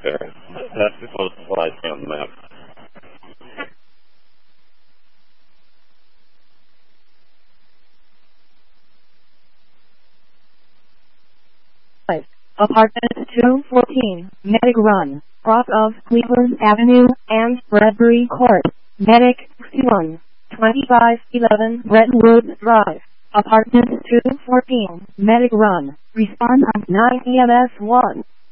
Okay. That's close to what I see on the map. Apartment 214, Medic Run, off of Cleveland Avenue and Bradbury Court. Medic 1, 2511 Brentwood Drive. Apartment 214, Medic Run. Respond on 9 EMS 1.